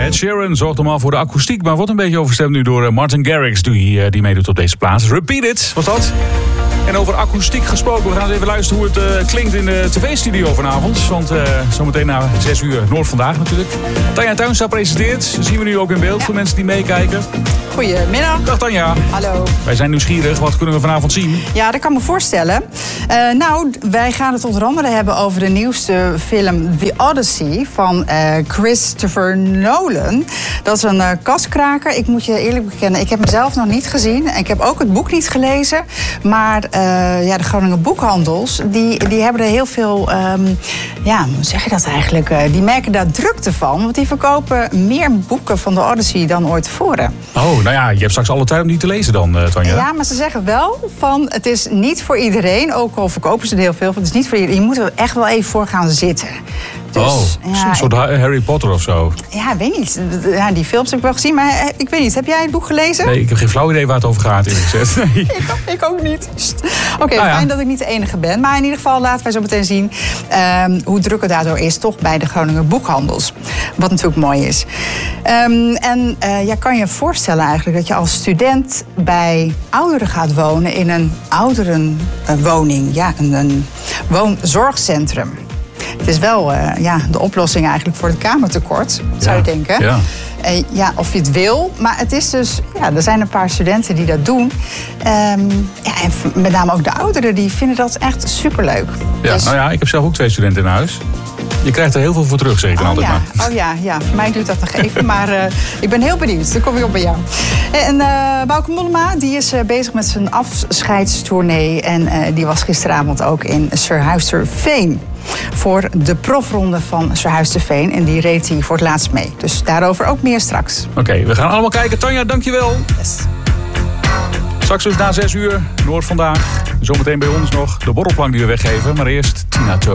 Ed Sheeran zorgt normaal voor de akoestiek, maar wordt een beetje overstemd nu door Martin Garrix, die meedoet op deze plaats. Repeat It, was dat? En over akoestiek gesproken, we gaan eens even luisteren hoe het klinkt in de tv-studio vanavond. Want zometeen na 6 uur, Noord Vandaag natuurlijk. Tanja Tuinstra presenteert, zien we nu ook in beeld voor mensen die meekijken. Goedemiddag. Dag Tanja. Hallo. Wij zijn nieuwsgierig, wat kunnen we vanavond zien? Ja, dat kan me voorstellen. Wij gaan het onder andere hebben over de nieuwste film The Odyssey van Christopher Nolan. Dat is een kaskraker. Ik moet je eerlijk bekennen, ik heb hem zelf nog niet gezien. En ik heb ook het boek niet gelezen. Maar de Groninger boekhandels, die hebben er heel veel, hoe zeg je dat eigenlijk? Die merken daar drukte van. Want die verkopen meer boeken van The Odyssey dan ooit tevoren. Oh, nou ja, je hebt straks alle tijd om die te lezen dan, Tanja. Ja, maar ze zeggen wel van het is niet voor iedereen. Ook al verkopen ze er heel veel. Het is niet voor iedereen. Je moet er echt wel even voor gaan zitten. Dus, een soort Harry Potter of zo. Ja, weet niet. Ja, die films heb ik wel gezien, maar ik weet niet. Heb jij het boek gelezen? Nee, ik heb geen flauw idee waar het over gaat, eerlijk gezegd. Nee. Ik ook niet. Oké, fijn dat ik niet de enige ben. Maar in ieder geval laten wij zo meteen zien hoe druk het daardoor is, toch bij de Groninger boekhandels. Wat natuurlijk mooi is. Kan je voorstellen eigenlijk dat je als student bij ouderen gaat wonen in een ouderenwoning. Ja, een woonzorgcentrum. Het is wel de oplossing eigenlijk voor het kamertekort, zou je denken. Ja. Of je het wil, maar het is dus, er zijn een paar studenten die dat doen. En met name ook de ouderen, die vinden dat echt superleuk. Ja, dus... ik heb zelf ook 2 studenten in huis. Je krijgt er heel veel voor terug, zeker altijd maar. Voor mij duurt dat nog even, maar ik ben heel benieuwd. Dan kom ik op bij jou. En Bauke Mollema, die is bezig met zijn afscheidstournee. En die was gisteravond ook in Surhuisterveen. Voor de profronde van Surhuisterveen. En die reed hij voor het laatst mee. Dus daarover ook meer straks. Oké, we gaan allemaal kijken. Tanja, dankjewel. Yes. Straks dus na 6 uur, Noord Vandaag. Zometeen bij ons nog de borrelplank die we weggeven. Maar eerst Tina Turner.